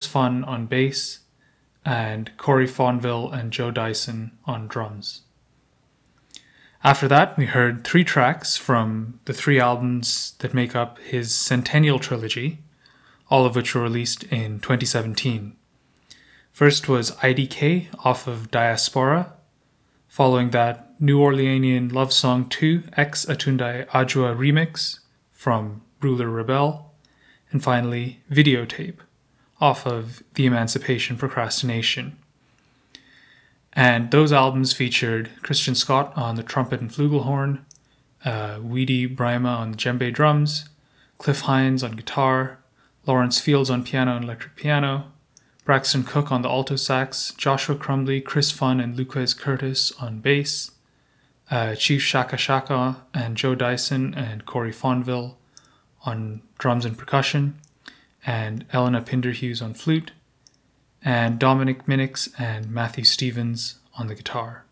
Funn on bass, and Corey Fonville and Joe Dyson on drums. After that, we heard 3 tracks from the 3 albums that make up his Centennial Trilogy, all of which were released in 2017. First was IDK off of Diaspora. Following that, New Orleanian Love Song 2 Ex Atunde Adjoa remix from Ruler Rebel. And finally, Videotape off of The Emancipation Procrastination. And those albums featured Christian Scott on the trumpet and flugelhorn, Weedy Brima on the djembe drums, Cliff Hines on guitar, Lawrence Fields on piano and electric piano, Braxton Cook on the alto sax, Joshua Crumbley, Chris Funn, and Luquez Curtis on bass, Chief Shaka Shaka and Joe Dyson and Corey Fonville on drums and percussion, and Elena Pinderhughes on flute, and Dominic Minix and Matthew Stevens on the guitar.